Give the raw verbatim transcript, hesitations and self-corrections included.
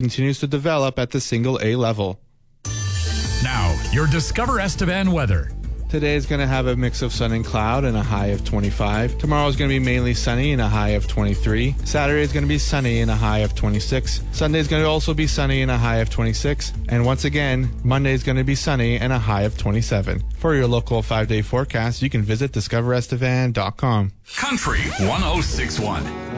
continues to develop at the single A level. Now, your Discover Estevan weather. Today is going to have a mix of sun and cloud and a high of twenty-five. Tomorrow is going to be mainly sunny and a high of twenty-three. Saturday is going to be sunny and a high of twenty-six. Sunday is going to also be sunny and a high of twenty-six. And once again, Monday is going to be sunny and a high of twenty-seven. For your local five-day forecast, you can visit discover estevan dot com. Country one oh six point one.